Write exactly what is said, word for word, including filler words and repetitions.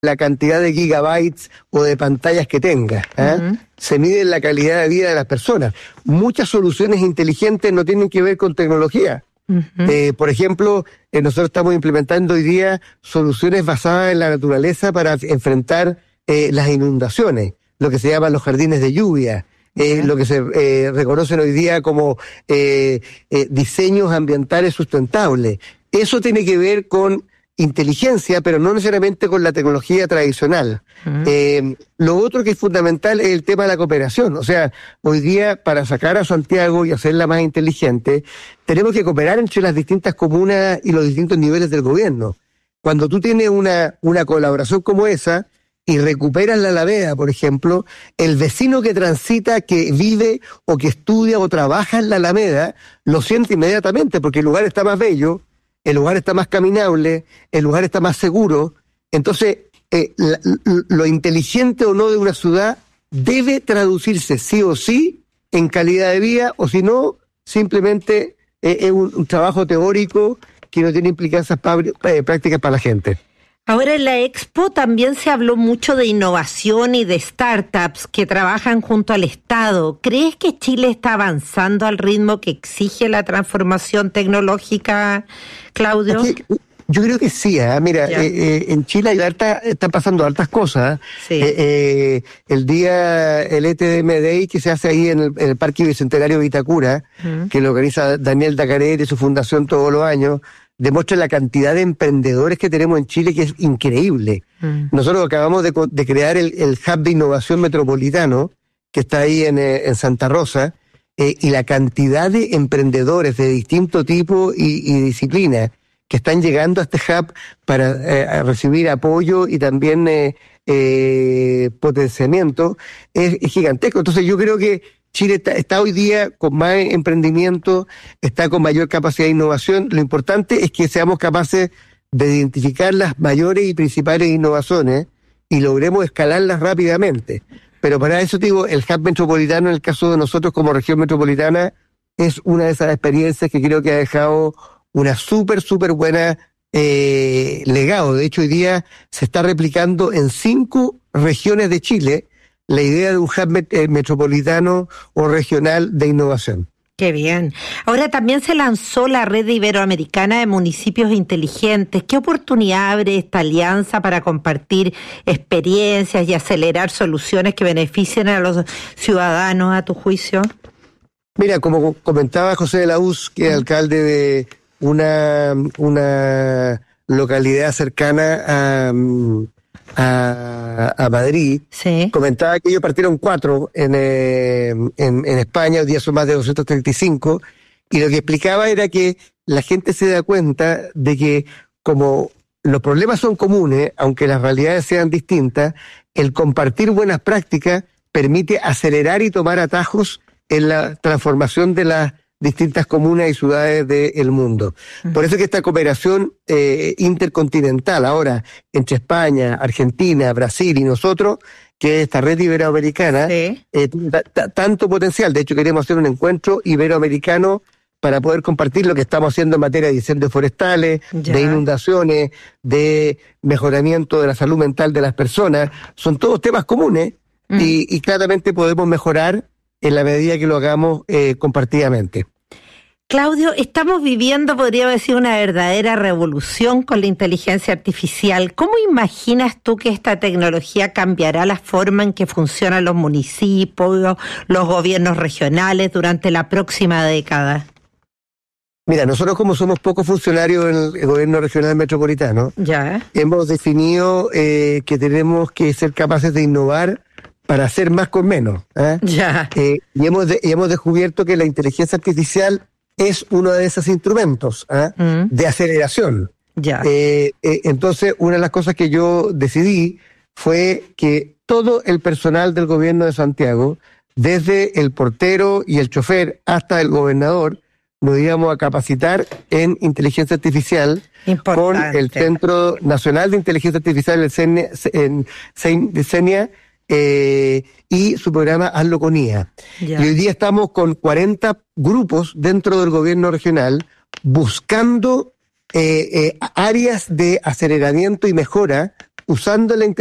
la cantidad de gigabytes o de pantallas que tenga, ¿eh? Uh-huh. Se mide en la calidad de vida de las personas. Muchas soluciones inteligentes no tienen que ver con tecnología. Uh-huh. Eh, por ejemplo, eh, nosotros estamos implementando hoy día soluciones basadas en la naturaleza para enfrentar eh, las inundaciones, lo que se llaman los jardines de lluvia, eh, uh-huh. lo que se eh, reconocen hoy día como eh, eh, diseños ambientales sustentables. Eso tiene que ver con inteligencia, pero no necesariamente con la tecnología tradicional. Uh-huh. Eh, lo otro que es fundamental es el tema de la cooperación. O sea, hoy día, para sacar a Santiago y hacerla más inteligente, tenemos que cooperar entre las distintas comunas y los distintos niveles del gobierno. Cuando tú tienes una, una colaboración como esa y recuperas la Alameda, por ejemplo, el vecino que transita, que vive o que estudia o trabaja en la Alameda, lo siente inmediatamente porque el lugar está más bello, el lugar está más caminable, el lugar está más seguro. Entonces, eh, la, lo inteligente o no de una ciudad debe traducirse sí o sí en calidad de vida, o si no, simplemente eh, es un, un trabajo teórico que no tiene implicancias eh, prácticas para la gente. Ahora en la Expo también se habló mucho de innovación y de startups que trabajan junto al Estado. ¿Crees que Chile está avanzando al ritmo que exige la transformación tecnológica, Claudio? Aquí, yo creo que sí, ¿eh? Mira, eh, eh, en Chile hay harta, están pasando hartas cosas. Sí. Eh, eh, el día, el E T D M Day que se hace ahí en el, en el Parque Bicentenario de Vitacura, uh-huh. que lo organiza Daniel Dacaret y su fundación todos los años, demuestra la cantidad de emprendedores que tenemos en Chile, que es increíble. Mm. Nosotros acabamos de, de crear el, el Hub de Innovación Metropolitano, que está ahí en, en Santa Rosa, eh, y la cantidad de emprendedores de distinto tipo y, y disciplina que están llegando a este hub para eh, recibir apoyo y también eh, eh, potenciamiento es, es gigantesco. Entonces yo creo que Chile está, está hoy día con más emprendimiento, está con mayor capacidad de innovación. Lo importante es que seamos capaces de identificar las mayores y principales innovaciones y logremos escalarlas rápidamente. Pero para eso, digo, el Hub Metropolitano, en el caso de nosotros como región metropolitana, es una de esas experiencias que creo que ha dejado una súper, súper buena eh, legado. De hecho, hoy día se está replicando en cinco regiones de Chile la idea de un hub met- eh, metropolitano o regional de innovación. Qué bien. Ahora también se lanzó la Red Iberoamericana de Municipios Inteligentes. ¿Qué oportunidad abre esta alianza para compartir experiencias y acelerar soluciones que beneficien a los ciudadanos, a tu juicio? Mira, como comentaba José de la Uz, que es alcalde de una, una localidad cercana a... A, a Madrid, sí. Comentaba que ellos partieron cuatro en, eh, en, en España, hoy día son más de doscientos treinta y cinco, y lo que explicaba era que la gente se da cuenta de que como los problemas son comunes, aunque las realidades sean distintas, el compartir buenas prácticas permite acelerar y tomar atajos en la transformación de las distintas comunas y ciudades del mundo. Uh-huh. Por eso que esta cooperación eh, intercontinental ahora entre España, Argentina, Brasil y nosotros, que es esta red iberoamericana, sí. eh, t- t- tanto potencial. De hecho, queremos hacer un encuentro iberoamericano para poder compartir lo que estamos haciendo en materia de incendios forestales, ya. de inundaciones, de mejoramiento de la salud mental de las personas. Son todos temas comunes uh-huh. y, y claramente podemos mejorar en la medida que lo hagamos eh, compartidamente. Claudio, estamos viviendo, podría decir, una verdadera revolución con la inteligencia artificial. ¿Cómo imaginas tú que esta tecnología cambiará la forma en que funcionan los municipios, los gobiernos regionales durante la próxima década? Mira, nosotros como somos pocos funcionarios en el gobierno regional metropolitano, ya. hemos definido eh, que tenemos que ser capaces de innovar para hacer más con menos. ¿eh? Ya. Eh, y, hemos de, y hemos descubierto que la inteligencia artificial es uno de esos instrumentos ¿eh? mm. de aceleración. Ya. Eh, eh, entonces, una de las cosas que yo decidí fue que todo el personal del gobierno de Santiago, desde el portero y el chofer hasta el gobernador, nos íbamos a capacitar en inteligencia artificial Importante. Con el Centro Nacional de Inteligencia Artificial, el CENIA, en, CENIA eh, y su programa Hazlo con I A. Ya. Y hoy día estamos con cuarenta grupos dentro del gobierno regional buscando eh, eh, áreas de aceleramiento y mejora usando la